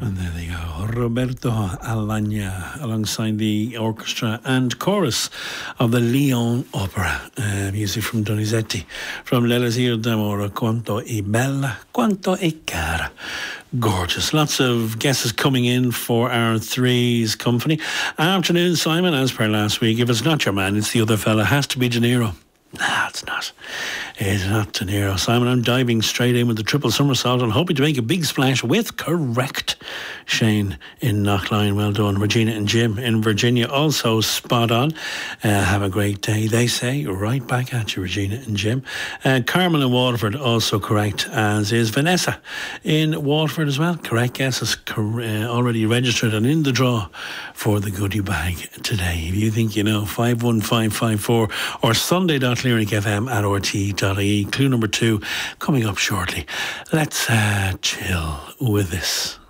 And there they go, Roberto Alagna, alongside the orchestra and chorus of the Lyon Opera. Music from Donizetti, from L'Elisir d'Amore, Quanto è bella, quanto è cara. Gorgeous. Lots of guesses coming in for our threes company. Afternoon, Simon, as per last week. If it's not your man, it's the other fella. Has to be De Niro. Nah, it's not. It's not De Niro. Simon, I'm diving straight in with the triple somersault and hoping to make a big splash with correct. Shane in Knockline, well done. Regina and Jim in Virginia, also spot on. Have a great day, they say. Right back at you, Regina and Jim. Carmel in Waterford, also correct, as is Vanessa in Waterford as well. Correct guesses, already registered and in the draw for the goodie bag today. If you think you know, 51554 or sunday.lyricfm@rte.ie. Clue number 2 coming up shortly. Let's chill with this.